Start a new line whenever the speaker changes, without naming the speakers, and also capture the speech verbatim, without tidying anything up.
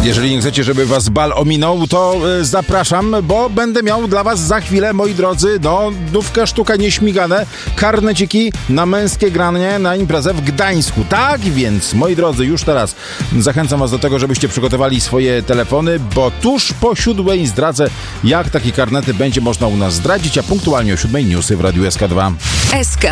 Jeżeli nie chcecie, żeby was bal ominął, to y, zapraszam, bo będę miał dla was za chwilę, moi drodzy, no, nówkę sztuka nieśmigane, karneciki na męskie granie na imprezę w Gdańsku. Tak więc, moi drodzy, już teraz zachęcam was do tego, żebyście przygotowali swoje telefony, bo tuż po siódmej zdradzę, jak takie karnety będzie można u nas zdradzić, a punktualnie o siódmej newsy w Radiu S K dwa.
S K